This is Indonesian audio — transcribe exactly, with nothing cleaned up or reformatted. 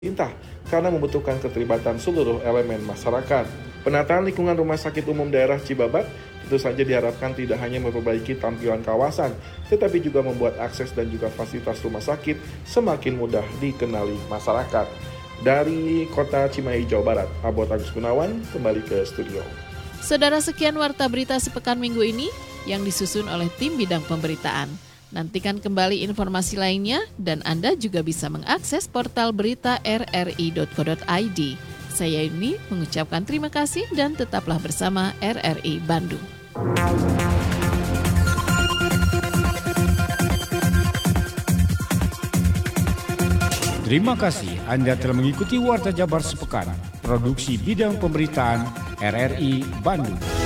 pemerintah karena membutuhkan keterlibatan seluruh elemen masyarakat. Penataan lingkungan Rumah Sakit Umum Daerah Cibabat tentu saja diharapkan tidak hanya memperbaiki tampilan kawasan, tetapi juga membuat akses dan juga fasilitas rumah sakit semakin mudah dikenali masyarakat. Dari Kota Cimahi, Jawa Barat, Abot Agus Gunawan kembali ke studio. Saudara, sekian Warta Berita Sepekan Minggu ini yang disusun oleh tim bidang pemberitaan. Nantikan kembali informasi lainnya dan Anda juga bisa mengakses portal berita r r i dot co dot i d. Saya Yuni mengucapkan terima kasih dan tetaplah bersama R R I Bandung. Terima kasih Anda telah mengikuti Warta Jabar Sepekan, produksi bidang pemberitaan R R I Bandung.